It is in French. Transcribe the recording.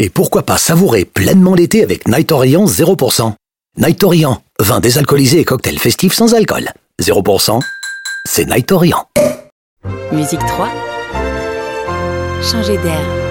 Et pourquoi pas savourer pleinement l'été avec Night Orient 0%. Night Orient, vin désalcoolisé et cocktail festif sans alcool. 0%, c'est Night Orient. Musique 3. Changer d'air.